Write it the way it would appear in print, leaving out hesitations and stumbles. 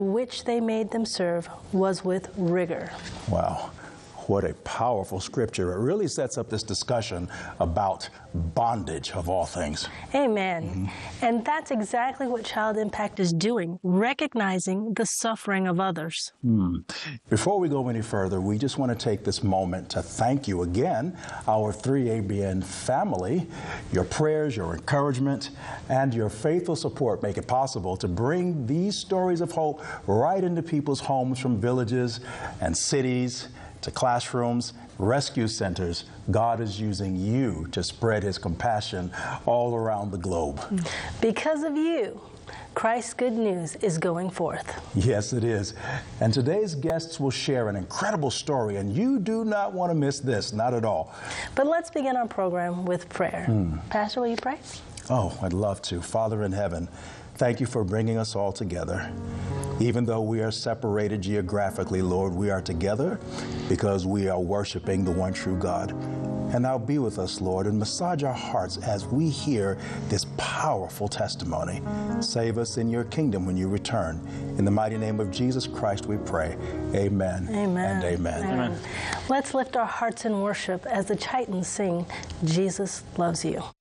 which they made them serve was with rigor. Wow. What a powerful scripture. It really sets up this discussion about bondage of all things. Amen. And that's exactly what Child Impact is doing, recognizing the suffering of others. Before we go any further, we just want to take this moment to thank you again, our 3ABN family. Your prayers, your encouragement, and your faithful support make it possible to bring these stories of hope right into people's homes, from villages and cities to classrooms, rescue centers. God is using you to spread his compassion all around the globe. Because of you, Christ's good news is going forth. Yes, it is. And today's guests will share an incredible story, and you do not want to miss this, not at all. But let's begin our program with prayer. Pastor, will you pray? Oh, I'd love to. Father in heaven, thank you for bringing us all together. Even though we are separated geographically, Lord, we are together because we are worshiping the one true God. And now be with us, Lord, and massage our hearts as we hear this powerful testimony. Save us in your kingdom when you return. In the mighty name of Jesus Christ we pray. Amen. Amen. And amen. Amen. Let's lift our hearts in worship as the Chitons sing, Jesus Loves You.